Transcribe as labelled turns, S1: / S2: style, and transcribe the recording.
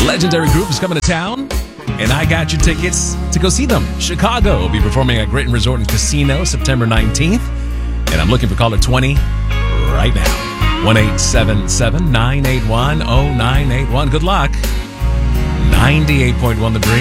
S1: legendary group is coming to town, and I got your tickets to go see them. Chicago will be performing at Graton Resort and Casino September 19th, and I'm looking for caller 20 right now. 1-877-981-0981. Good luck. 98.1 The Breeze.